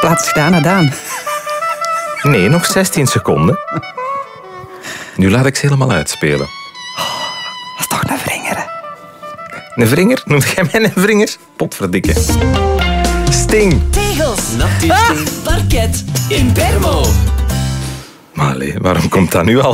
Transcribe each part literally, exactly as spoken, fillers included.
Plaats gedaan, gedaan. Nee, nog zestien seconden. Nu laat ik ze helemaal uitspelen. Oh, dat is toch een vringer, hè? Een vringer? Noemt jij mij een vringer? Potverdikke. Sting. Tegels. Natuursteen. Ah, parket. Impermo. Maar allee, waarom komt dat nu al? Ah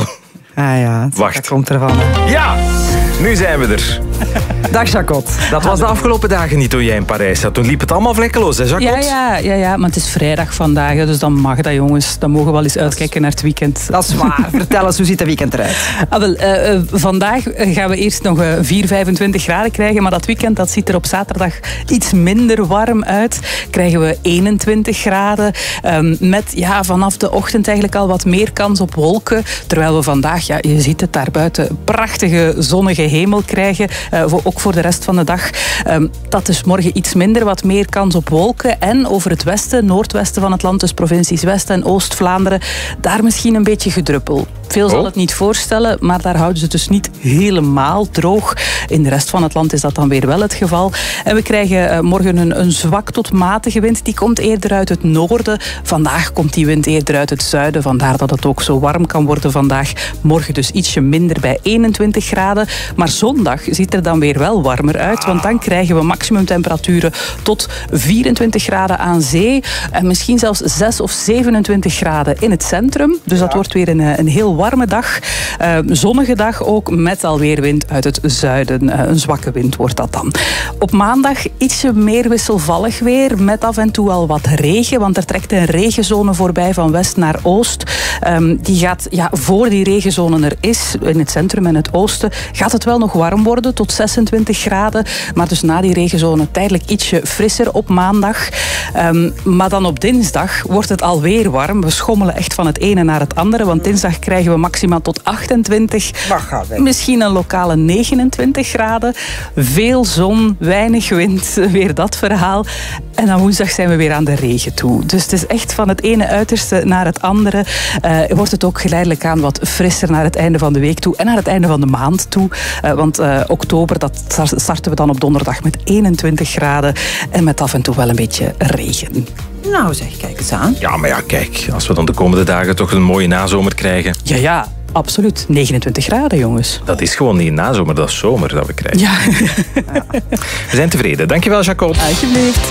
ja, Wacht. dat komt ervan. Hè. Ja, nu zijn we er. Dag Jacot. Dat was de afgelopen dagen niet toen jij in Parijs zat. Toen liep het allemaal vlekkeloos, hè Jacot? Ja, ja, ja, ja, maar het is vrijdag vandaag, dus dan mag dat, jongens. Dan mogen we wel eens uitkijken naar het weekend. Dat is waar. Vertel eens, hoe ziet het weekend eruit? Ah, wel, uh, uh, vandaag gaan we eerst nog uh, vier, vijfentwintig graden krijgen, maar dat weekend dat ziet er op zaterdag iets minder warm uit. Krijgen we eenentwintig graden, um, met ja, vanaf de ochtend eigenlijk al wat meer kans op wolken. Terwijl we vandaag, ja, je ziet het daar buiten, prachtige zonnige hemel krijgen. Uh, voor, ook voor de rest van de dag. Um, dat is morgen iets minder, wat meer kans op wolken. En over het westen, noordwesten van het land, dus provincies West- en Oost-Vlaanderen, daar misschien een beetje gedruppel. Veel zal oh. het niet voorstellen, maar daar houden ze het dus niet helemaal droog. In de rest van het land is dat dan weer wel het geval. En we krijgen uh, morgen een, een zwak tot matige wind. Die komt eerder uit het noorden. Vandaag komt die wind eerder uit het zuiden. Vandaar dat het ook zo warm kan worden vandaag. Morgen dus ietsje minder bij eenentwintig graden. Maar zondag ziet er dan weer wel warmer uit. Want dan krijgen we maximumtemperaturen tot vierentwintig graden aan zee. En misschien zelfs zes of zevenentwintig graden in het centrum. Dus dat wordt weer een, een heel warme dag. Uh, zonnige dag ook, met alweer wind uit het zuiden. Uh, een zwakke wind wordt dat dan. Op maandag ietsje meer wisselvallig weer, met af en toe al wat regen, want er trekt een regenzone voorbij van west naar oost. Um, die gaat, ja, voor die regenzone er is, in het centrum en het oosten, gaat het wel nog warm worden, tot zesentwintig graden. Maar dus na die regenzone tijdelijk ietsje frisser op maandag. Um, maar dan op dinsdag wordt het alweer warm. We schommelen echt van het ene naar het andere, want dinsdag krijgen we maximaal tot achtentwintig. Misschien een lokale negenentwintig graden. Veel zon, weinig wind, weer dat verhaal. En dan woensdag zijn we weer aan de regen toe. Dus het is echt van het ene uiterste naar het andere. Uh, wordt het ook geleidelijk aan wat frisser naar het einde van de week toe en naar het einde van de maand toe. Uh, want uh, oktober, dat starten we dan op donderdag met eenentwintig graden en met af en toe wel een beetje regen. Nou zeg, kijk eens aan. Ja, maar ja, kijk. Als we dan de komende dagen toch een mooie nazomer krijgen. Ja, ja. Absoluut. negenentwintig graden, jongens. Dat is gewoon niet nazomer, dat is zomer dat we krijgen. Ja. We zijn tevreden. Dankjewel, Jacot. Alsjeblieft.